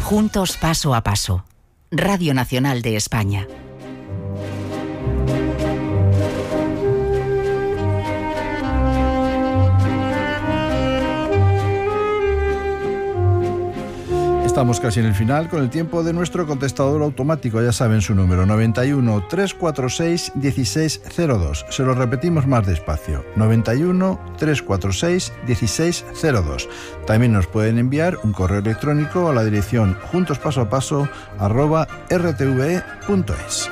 Juntos paso a paso. Radio Nacional de España. Estamos casi en el final con el tiempo de nuestro contestador automático. Ya saben su número, 91 346 1602. Se lo repetimos más despacio, 91 346 1602. También nos pueden enviar un correo electrónico a la dirección juntospasoapaso@rtve.es.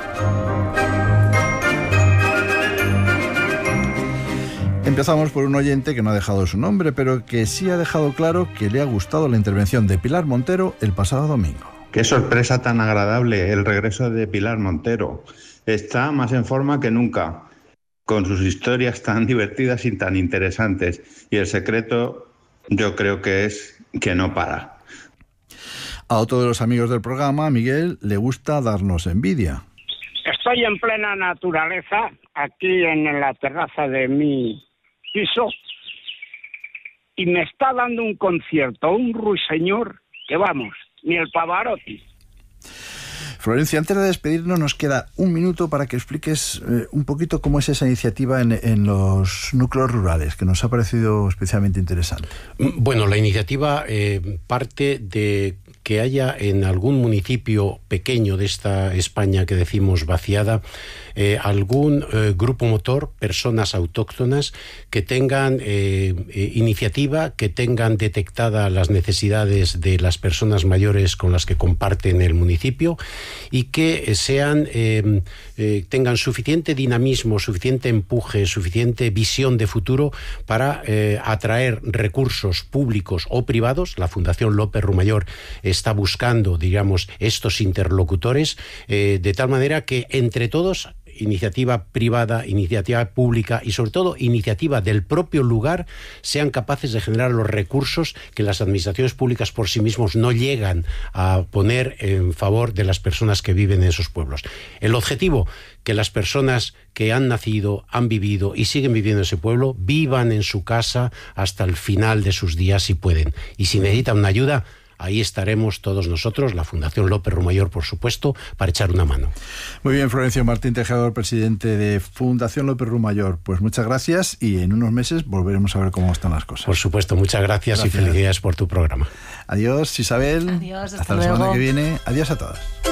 Empezamos por un oyente que no ha dejado su nombre, pero que sí ha dejado claro que le ha gustado la intervención de Pilar Montero el pasado domingo. Qué sorpresa tan agradable el regreso de Pilar Montero. Está más en forma que nunca, con sus historias tan divertidas y tan interesantes. Y el secreto, yo creo que es que no para. A otro de los amigos del programa, Miguel, le gusta darnos envidia. Estoy en plena naturaleza, aquí en la terraza de mi piso, y me está dando un concierto, un ruiseñor, que vamos, ni el Pavarotti. Florencia, antes de despedirnos nos queda un minuto para que expliques un poquito cómo es esa iniciativa en los núcleos rurales, que nos ha parecido especialmente interesante. Bueno, la iniciativa parte de que haya en algún municipio pequeño de esta España que decimos vaciada, algún grupo motor, personas autóctonas que tengan iniciativa, que tengan detectadas las necesidades de las personas mayores con las que comparten el municipio y que sean tengan suficiente dinamismo, suficiente empuje, suficiente visión de futuro para atraer recursos públicos o privados. La Fundación López Rumayor está buscando, digamos, estos interlocutores, de tal manera que entre todos, iniciativa privada, iniciativa pública y sobre todo iniciativa del propio lugar, sean capaces de generar los recursos que las administraciones públicas por sí mismos no llegan a poner en favor de las personas que viven en esos pueblos. El objetivo, que las personas que han nacido, han vivido y siguen viviendo en ese pueblo vivan en su casa hasta el final de sus días si pueden. Y si necesitan una ayuda, ahí estaremos todos nosotros, la Fundación López Rumayor, por supuesto, para echar una mano. Muy bien, Florencio Martín Tejedor, presidente de Fundación López Rumayor. Pues muchas gracias y en unos meses volveremos a ver cómo están las cosas. Por supuesto, muchas gracias y felicidades por tu programa. Adiós, Isabel. Adiós, hasta la semana que viene. Adiós a todos.